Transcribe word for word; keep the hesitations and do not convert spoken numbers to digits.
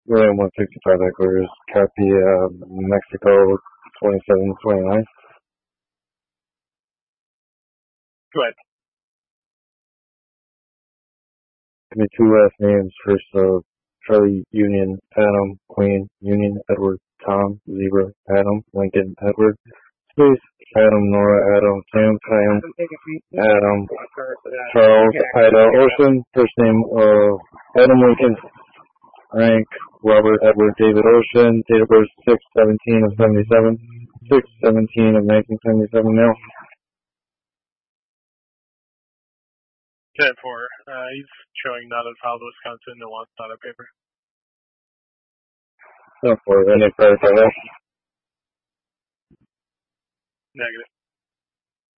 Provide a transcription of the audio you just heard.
William one sixty-five Eckers, copy, uh, Mexico twenty-seven twenty-nine. Go ahead. Give me two last names. First, uh, Charlie, Union, Adam, Queen, Union, Edward, Tom, Zebra, Adam, Lincoln, Edward, Space, Adam, Nora, Adam, Sam, Sam, Adam, Charles, Ida, Ocean, first name, uh, Adam Lincoln, rank, Robert Edward David Ocean, date of birth six seventeen of seventy-seven, six seventeen of nineteen seventy-seven now. ten four. Uh, he's showing not a filed Wisconsin, no wants not a paper. ten four, any prior to that? Negative.